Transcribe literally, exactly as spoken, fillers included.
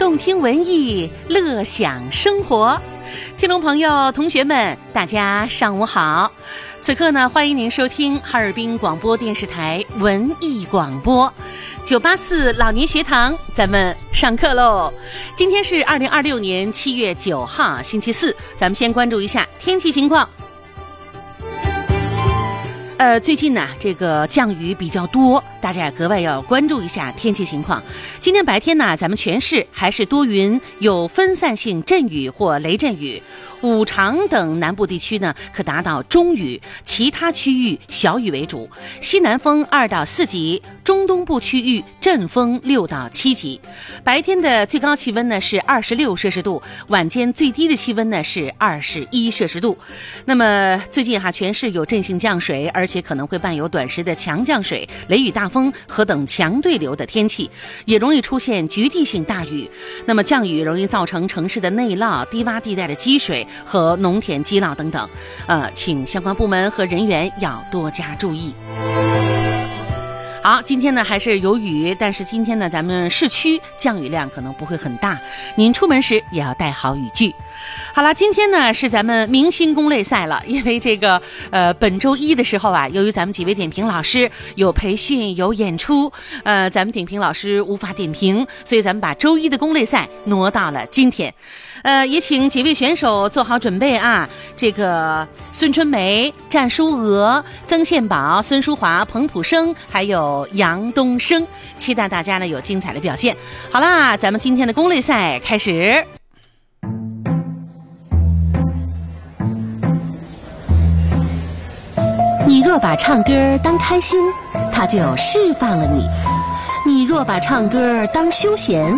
动听文艺，乐享生活。听众朋友、同学们，大家上午好。此刻呢，欢迎您收听哈尔滨广播电视台文艺广播九八四老年学堂，咱们上课喽。今天是二零二六年七月九号，星期四。咱们先关注一下天气情况。呃，最近呢，这个降雨比较多，大家也格外要关注一下天气情况。今天白天呢，咱们全市还是多云，有分散性阵雨或雷阵雨。五常等南部地区呢，可达到中雨，其他区域小雨为主。西南风二到四级，中东部区域阵风六到七级。白天的最高气温呢是二十六摄氏度，晚间最低的气温呢是二十一摄氏度。那么最近哈，全市有阵性降水，而且可能会伴有短时的强降水、雷雨大风和等强对流的天气，也容易出现局地性大雨。那么降雨容易造成城市的内涝、低洼地带的积水和农田积涝等等，呃，请相关部门和人员要多加注意。好，今天呢还是有雨，但是今天呢咱们市区降雨量可能不会很大，您出门时也要带好雨具。好了，今天呢是咱们明星攻类赛了，因为这个呃本周一的时候啊，由于咱们几位点评老师有培训有演出，呃咱们点评老师无法点评，所以咱们把周一的攻类赛挪到了今天。呃，也请几位选手做好准备啊！这个孙春梅、战书娥、曾宪宝、孙淑华、彭普生，还有杨东升，期待大家呢有精彩的表现。好啦，咱们今天的攻类赛开始。 你若把唱歌当开心，它就释放了你；你若把唱歌当休闲，